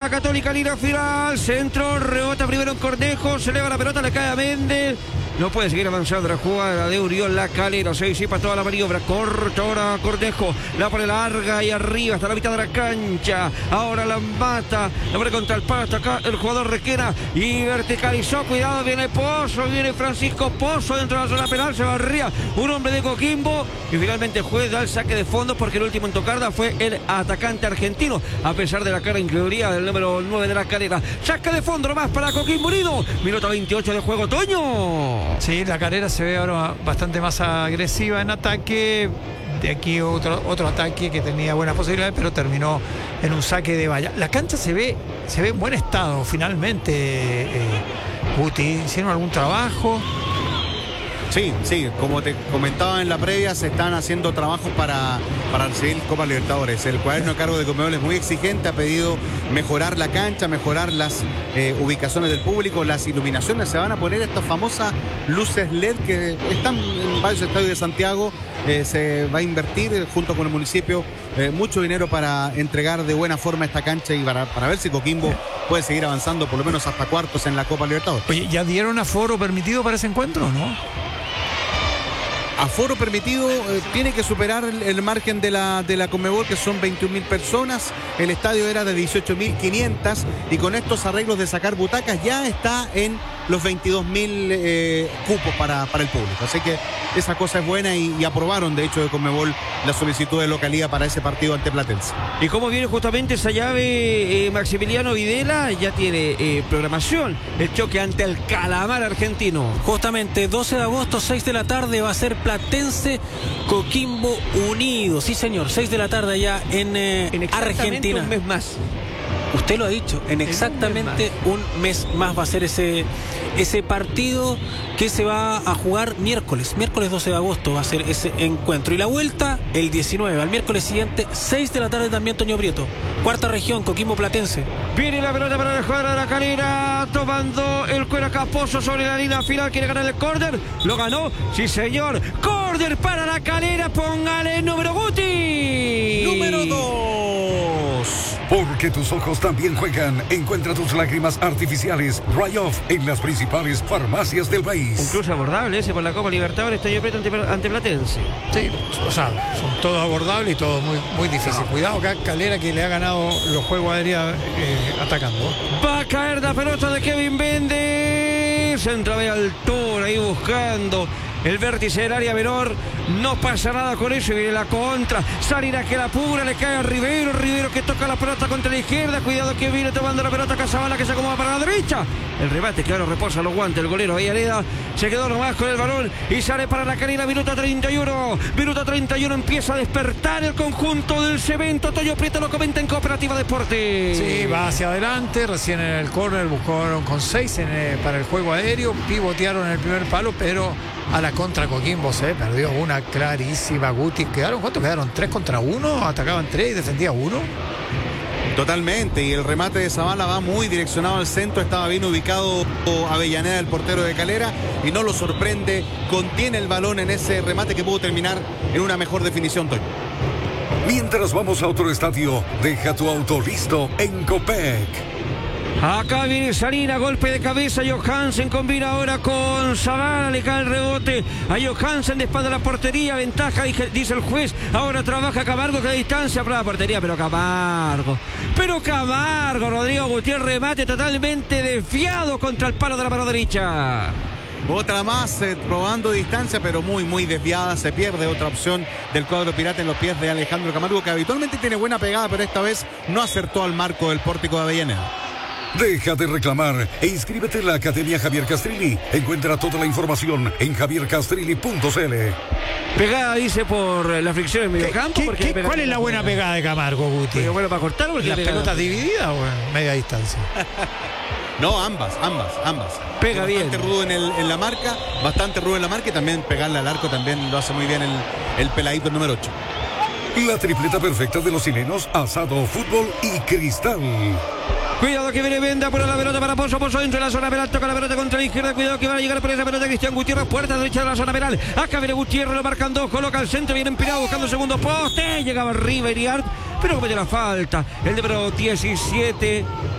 la Católica, línea final, centro, rebota primero en Cornejo, se eleva la pelota, le cae a Méndez. No puede seguir avanzando la jugada de Uriol La Calera. Se disipa toda la maniobra. Corta ahora Cornejo. La pone larga y arriba hasta la mitad de la cancha. Ahora la mata. La pone contra el palo. Hasta acá el jugador Requena. Y verticalizó. Cuidado. Viene Pozo. Viene Francisco Pozo dentro de la zona penal. Se barría un hombre de Coquimbo. Y finalmente el juez da el saque de fondo porque el último en tocarla fue el atacante argentino. A pesar de la cara incredulidad del número 9 de La Calera. Saque de fondo nomás para Coquimbo Unido. Minuto 28 de juego. Toño. Sí, La Calera se ve ahora bastante más agresiva en ataque. De aquí otro ataque que tenía buenas posibilidades, pero terminó en un saque de valla. La cancha se ve en buen estado finalmente. Guti, ¿hicieron algún trabajo? Sí, como te comentaba en la previa, se están haciendo trabajos para recibir Copa Libertadores. El cuaderno a cargo de Conmebol es muy exigente, ha pedido mejorar la cancha, mejorar las ubicaciones del público, las iluminaciones. Se van a poner estas famosas luces LED que están en varios estadios de Santiago. Se va a invertir junto con el municipio mucho dinero para entregar de buena forma esta cancha y para ver si Coquimbo puede seguir avanzando por lo menos hasta cuartos en la Copa Libertadores. Oye, ¿ya dieron aforo permitido para ese encuentro o no? Aforo permitido, tiene que superar el margen de la Conmebol, que son 21.000 personas. El estadio era de 18.500 y con estos arreglos de sacar butacas ya está en los 22.000 cupos para el público. Así que esa cosa es buena y aprobaron, de hecho, de Conmebol la solicitud de localía para ese partido ante Platense. Y como viene justamente esa llave, Maximiliano Videla ya tiene programación. El choque ante el Calamar argentino. Justamente 12 de agosto, 6 de la tarde, va a ser Platense Coquimbo Unido. Sí, señor, 6 de la tarde allá en Argentina. Un mes más. Usted lo ha dicho, en exactamente un mes más va a ser ese partido que se va a jugar miércoles 12 de agosto va a ser ese encuentro. Y la vuelta el 19, al miércoles siguiente, 6 de la tarde también, Toño Prieto. Cuarta región, Coquimbo Platense. Viene la pelota para la jugada de La Calera, tomando el cuero Caposo sobre la línea final, quiere ganar el córner, lo ganó, sí señor, córner para La Calera, póngale número Guti. Número 2. Porque tus ojos también juegan. Encuentra tus lágrimas artificiales Dry Off en las principales farmacias del país. Incluso abordable ese por la Copa Libertadores, Toño Prieto ante Platense. Sí, o sea, son todos abordables y todo muy difícil. Cuidado acá, Calera, que le ha ganado los juegos aéreos atacando. Va a caer la pelota de Kevin Méndez. Entra de altura ahí buscando el vértice del área menor. No pasa nada con eso y viene la contra. Salirá que la pura, le cae a Rivero. Rivero que toca la pelota contra la izquierda. Cuidado que viene tomando la pelota Cazabala, que se acomoda para la derecha. El remate, claro, reposa los guantes. El golero Villareda se quedó nomás con el balón y sale para La Calera. Minuto 31. Minuto 31 empieza a despertar el conjunto del Cemento. Toño Prieto lo comenta en Cooperativa Deportes. Sí, va hacia adelante. Recién en el córner buscaron con 6 para el juego aéreo. Pivotearon en el primer palo, pero a la contra Coquimbo se perdió una clarísima. Guti, ¿cuántos quedaron? 3 contra 1, atacaban 3 y defendía 1. Totalmente, y el remate de Zavala va muy direccionado al centro, estaba bien ubicado Avellaneda, el portero de Calera, y no lo sorprende, contiene el balón en ese remate que pudo terminar en una mejor definición, Toño. Mientras vamos a otro estadio, deja tu auto listo en Copec. Acá viene Sarina, golpe de cabeza. Johansen combina ahora con Zavala, le cae el rebote a Johansen de espalda a la portería. Ventaja, dice el juez. Ahora trabaja Camargo, que a distancia para la portería. Pero Camargo, Rodrigo Gutiérrez, remate totalmente desviado contra el palo de la mano derecha. Otra más, probando distancia, pero muy desviada. Se pierde otra opción del cuadro pirata en los pies de Alejandro Camargo, que habitualmente tiene buena pegada, pero esta vez no acertó al marco del pórtico de Avellaneda. Deja de reclamar e inscríbete en la Academia Javier Castrilli. Encuentra toda la información en javiercastrilli.cl. Pegada, dice, por la fricción en medio campo. ¿Cuál es la buena pegada de Camargo, Guti? Bueno, para cortar, porque ¿las pelotas divididas o en media distancia? No, ambas. Pega bien. Bastante rudo en la marca, y también pegarle al arco también lo hace muy bien el peladito número 8. La tripleta perfecta de los chilenos, asado, fútbol y cristal. Cuidado que viene Venda por la pelota para Pozo dentro de la zona penal, toca la pelota contra la izquierda, cuidado que va a llegar por esa pelota Cristian Gutiérrez, puerta derecha de la zona penal, acá viene Gutiérrez, lo marcan dos, coloca al centro, viene empinado buscando segundo poste, llegaba arriba Iriart, pero comete la falta, el número 17,